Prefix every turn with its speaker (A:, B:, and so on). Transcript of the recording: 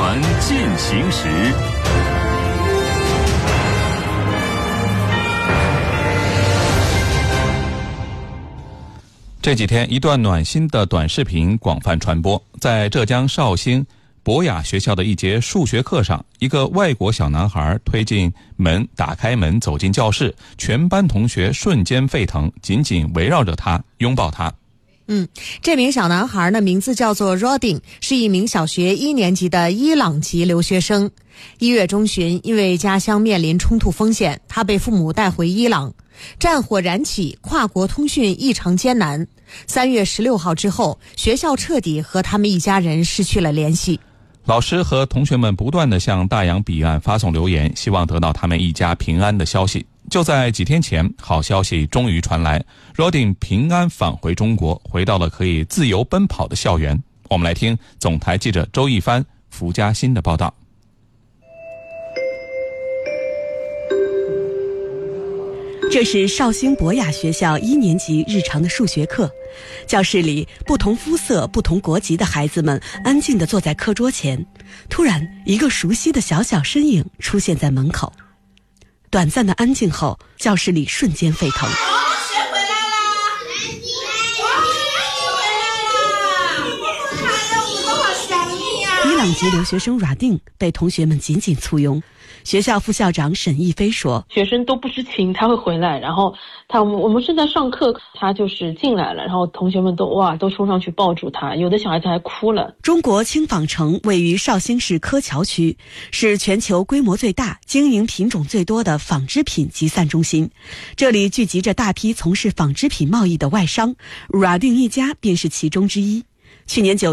A: 传进行时。这几天，一段暖心的短视频广泛传播。在浙江绍兴博雅学校的一节数学课上，一个外国小男孩推进门，打开门走进教室，全班同学瞬间沸腾，紧紧围绕着他，拥抱他。
B: 这名小男孩呢，名字叫做 Rodin， 是一名小学1年级的伊朗籍留学生。1月中旬，因为家乡面临冲突风险，他被父母带回伊朗。战火燃起，跨国通讯异常艰难。3月16号之后，学校彻底和他们一家人失去了联系。
A: 老师和同学们不断地向大洋彼岸发送留言，希望得到他们一家平安的消息。就在几天前，好消息终于传来， Rodin 平安返回中国，回到了可以自由奔跑的校园。我们来听总台记者周一帆、福嘉欣的报道。
C: 这是绍兴博雅学校1年级日常的数学课，教室里不同肤色、不同国籍的孩子们安静地坐在课桌前。突然，一个熟悉的小小身影出现在门口。短暂的安静后，教室里瞬间沸腾。伊朗籍留学生 Radin 被同学们紧紧簇拥。学校副校长沈亦飞说，
D: 学生都不知情他会回来，然后我们正在上课，他就是进来了，然后同学们都冲上去抱住他，有的小孩子还哭了。
C: 中国青纺城位于绍兴市柯桥区，是全球规模最大、经营品种最多的纺织品集散中心。这里聚集着大批从事纺织品贸易的外商， Radin 一家便是其中之一。去年9